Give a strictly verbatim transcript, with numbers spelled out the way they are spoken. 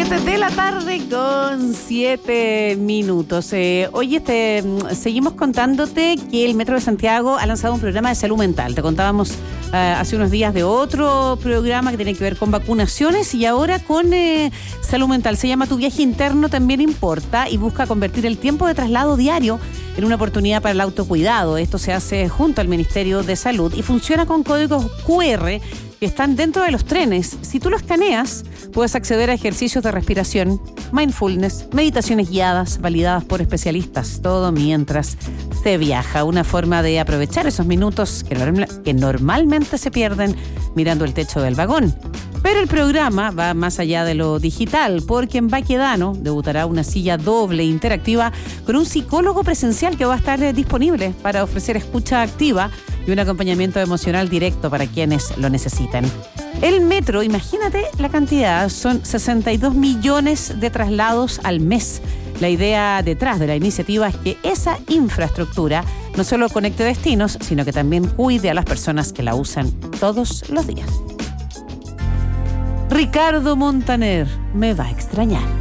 siete de la tarde con siete minutos. Eh, hoy este, seguimos contándote que el Metro de Santiago ha lanzado un programa de salud mental. Te contábamos eh, hace unos días de otro programa que tiene que ver con vacunaciones y ahora con eh, salud mental. Se llama Tu viaje interno también importa y busca convertir el tiempo de traslado diario en una oportunidad para el autocuidado. Esto se hace junto al Ministerio de Salud y funciona con códigos cu erre que están dentro de los trenes. Si tú lo escaneas, puedes acceder a ejercicios de respiración, mindfulness, meditaciones guiadas, validadas por especialistas, todo mientras se viaja. Una forma de aprovechar esos minutos que, norm- que normalmente se pierden mirando el techo del vagón. Pero el programa va más allá de lo digital, porque en Baquedano debutará una silla doble interactiva con un psicólogo presencial que va a estar disponible para ofrecer escucha activa y un acompañamiento emocional directo para quienes lo necesiten. El metro, imagínate la cantidad, son sesenta y dos millones de traslados al mes. La idea detrás de la iniciativa es que esa infraestructura no solo conecte destinos, sino que también cuide a las personas que la usan todos los días. Ricardo Montaner me va a extrañar.